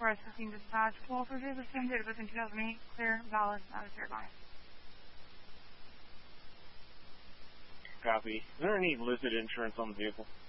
Express 15 dispatch. Call for the same date within 2008. Clear, valid, not a third line. Copy. Is there any listed insurance on the vehicle?